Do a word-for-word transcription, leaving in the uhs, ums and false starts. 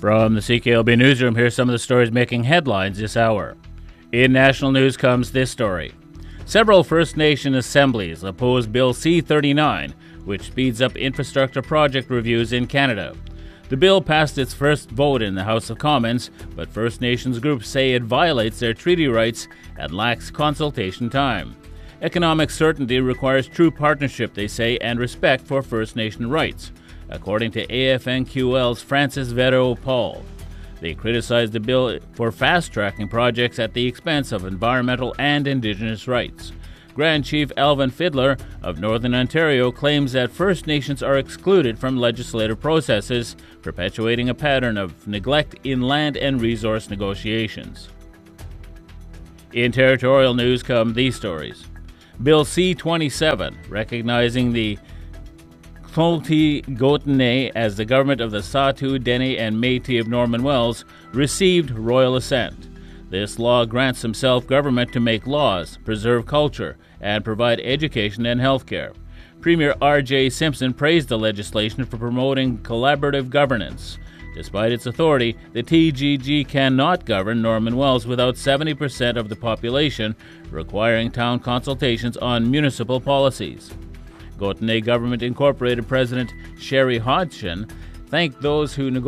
From the C K L B Newsroom, here's some of the stories making headlines this hour. In national news comes this story. Several First Nation assemblies oppose Bill C thirty-nine, which speeds up infrastructure project reviews in Canada. The bill passed its first vote in the House of Commons, but First Nations groups say it violates their treaty rights and lacks consultation time. Economic certainty requires true partnership, they say, and respect for First Nation rights, according to A F N Q L's Francis Vero-Paul. They criticized the bill for fast-tracking projects at the expense of environmental and Indigenous rights. Grand Chief Alvin Fiddler of Northern Ontario claims that First Nations are excluded from legislative processes, perpetuating a pattern of neglect in land and resource negotiations. In territorial news come these stories. Bill C twenty-seven, recognizing the Clonty-Gotene as the government of the Saulteaux, Dene, and Métis of Norman Wells, received royal assent. This law grants them self-government to make laws, preserve culture, and provide education and health care. Premier R J Simpson praised the legislation for promoting collaborative governance. Despite its authority, the T G G cannot govern Norman Wells without seventy percent of the population, requiring town consultations on municipal policies. Gotene Government Incorporated President Sherry Hodgson thanked those who negotiated